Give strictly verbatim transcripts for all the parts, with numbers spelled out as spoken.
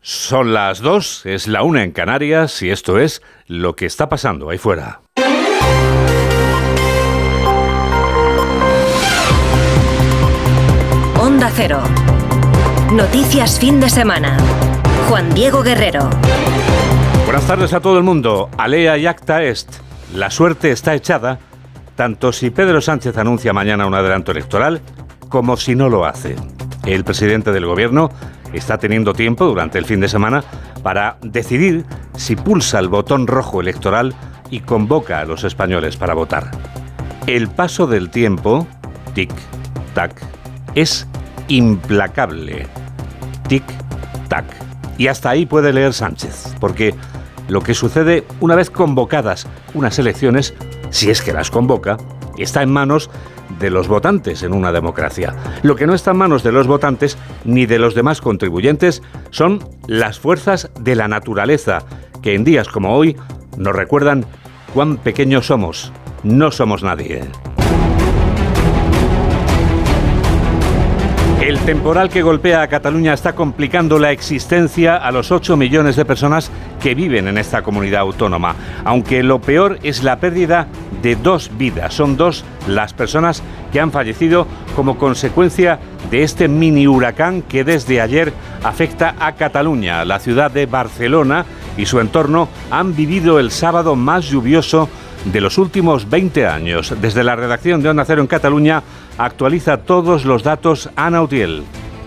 Son las dos, es la una en Canarias y esto es lo que está pasando ahí fuera. Onda Cero. Noticias fin de semana. Juan Diego Guerrero. Buenas tardes a todo el mundo. Alea iacta est. La suerte está echada, tanto si Pedro Sánchez anuncia mañana un adelanto electoral, como si no lo hace. El presidente del gobierno está teniendo tiempo durante el fin de semana para decidir si pulsa el botón rojo electoral y convoca a los españoles para votar. El paso del tiempo, tic-tac, es implacable. Tic-tac. Y hasta ahí puede leer Sánchez, porque lo que sucede una vez convocadas unas elecciones, si es que las convoca, está en manos de los votantes en una democracia. Lo que no está en manos de los votantes ni de los demás contribuyentes son las fuerzas de la naturaleza, que en días como hoy nos recuerdan cuán pequeños somos. No somos nadie. El temporal que golpea a Cataluña está complicando la existencia a los ocho millones de personas que viven en esta comunidad autónoma, aunque lo peor es la pérdida de dos vidas. Son dos las personas que han fallecido como consecuencia de este mini huracán que desde ayer afecta a Cataluña. La ciudad de Barcelona y su entorno han vivido el sábado más lluvioso de los últimos veinte años. Desde la redacción de Onda Cero en Cataluña actualiza todos los datos Ana Utiel.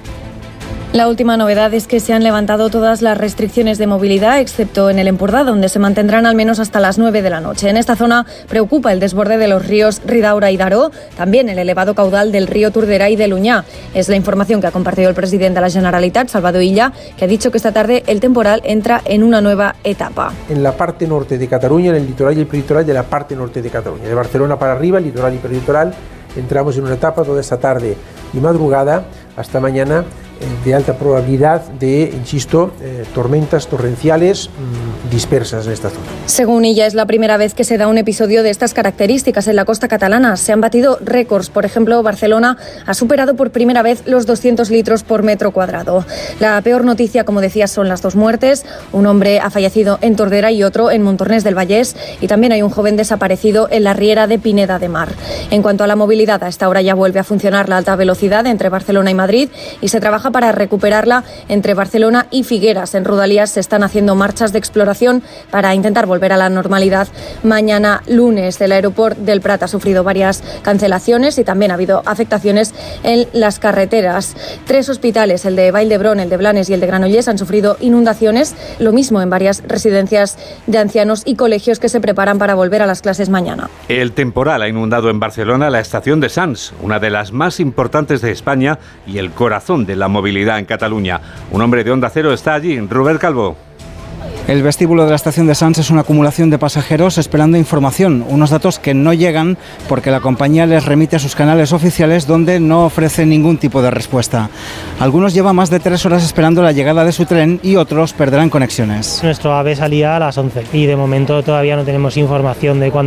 La última novedad es que se han levantado todas las restricciones de movilidad, excepto en el Empordà, donde se mantendrán al menos hasta las nueve de la noche. En esta zona preocupa el desborde de los ríos Ridaura y Daró, también el elevado caudal del río Tordera y del Uñá. Es la información que ha compartido el presidente de la Generalitat, Salvador Illa, que ha dicho que esta tarde el temporal entra en una nueva etapa. En la parte norte de Cataluña, en el litoral y el peritoral de la parte norte de Cataluña. De Barcelona para arriba, el litoral y peritoral, entramos en una etapa toda esta tarde y madrugada hasta mañana de alta probabilidad de, insisto, eh, tormentas torrenciales mmm, dispersas en esta zona. Según ella, es la primera vez que se da un episodio de estas características en la costa catalana. Se han batido récords. Por ejemplo, Barcelona ha superado por primera vez los doscientos litros por metro cuadrado. La peor noticia, como decía, son las dos muertes. Un hombre ha fallecido en Tordera y otro en Montornès del Vallès. Y también hay un joven desaparecido en la riera de Pineda de Mar. En cuanto a la movilidad, a esta hora ya vuelve a funcionar la alta velocidad entre Barcelona y Madrid y se trabaja para recuperarla entre Barcelona y Figueras. En Rodalías se están haciendo marchas de exploración para intentar volver a la normalidad. Mañana lunes el aeropuerto del Prat ha sufrido varias cancelaciones y también ha habido afectaciones en las carreteras. Tres hospitales, el de Vall d'Hebron, el de Blanes y el de Granollers, han sufrido inundaciones. Lo mismo en varias residencias de ancianos y colegios que se preparan para volver a las clases mañana. El temporal ha inundado en Barcelona la estación de Sants, una de las más importantes de España y el corazón de la movilidad en Cataluña. Un hombre de Onda Cero está allí, Robert Calvo. El vestíbulo de la estación de Sants es una acumulación de pasajeros esperando información, unos datos que no llegan porque la compañía les remite a sus canales oficiales donde no ofrece ningún tipo de respuesta. Algunos llevan más de tres horas esperando la llegada de su tren y otros perderán conexiones. Nuestro AVE salía a las once y de momento todavía no tenemos información de cuándo